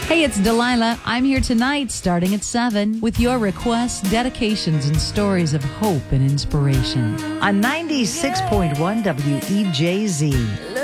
Hey, it's Delilah. I'm here tonight starting at 7 with your requests, dedications, and stories of hope and inspiration. On 96.1 WEJZ.